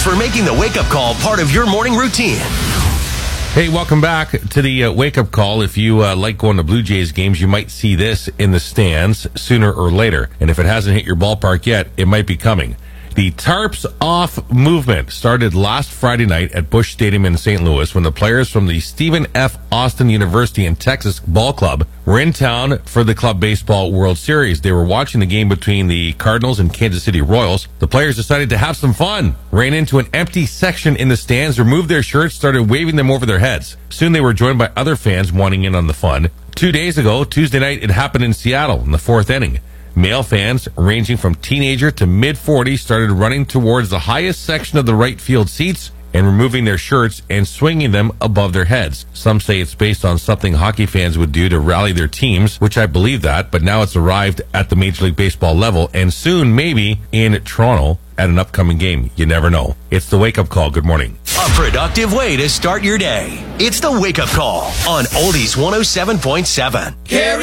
for making the wake-up call part of your morning routine. Hey, welcome back to the wake-up call. If you like going to Blue Jays games, you might see this in the stands sooner or later. And if it hasn't hit your ballpark yet, it might be coming. The Tarps Off movement started last Friday night at Busch Stadium in St. Louis when the players from the Stephen F. Austin University in Texas Ball Club were in town for the Club Baseball World Series. They were watching the game between the Cardinals and Kansas City Royals. The players decided to have some fun, ran into an empty section in the stands, removed their shirts, started waving them over their heads. Soon they were joined by other fans wanting in on the fun. 2 days ago, Tuesday night, it happened in Seattle in the fourth inning. Male fans, ranging from teenager to mid-40s, started running towards the highest section of the right field seats and removing their shirts and swinging them above their heads. Some say it's based on something hockey fans would do to rally their teams, which I believe that, but now it's arrived at the Major League Baseball level and soon maybe in Toronto at an upcoming game. You never know. It's the wake-up call. Good morning. A productive way to start your day. It's the wake-up call on Oldies 107.7.